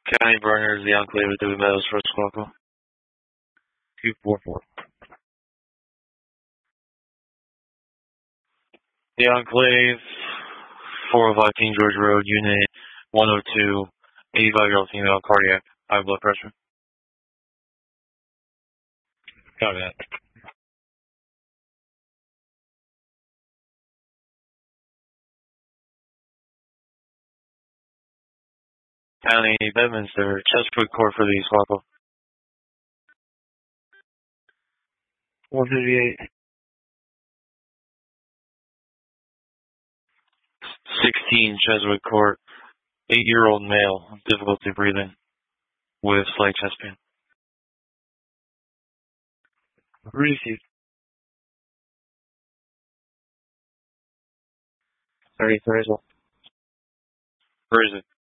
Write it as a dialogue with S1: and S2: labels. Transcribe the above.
S1: County Burners, the Enclave at Dewey Meadows, first call.
S2: 244.
S1: The Enclave, 405 King George Road, Unit 102, 85-year-old female, cardiac, high blood pressure.
S2: Copy that.
S1: County Bedminster, Chesapeake Court for the Squawk.
S2: 158.
S1: 16 Chesapeake Court, 8-year-old male, difficulty breathing, with slight chest pain.
S2: Received. 33 as well.
S1: Where is it?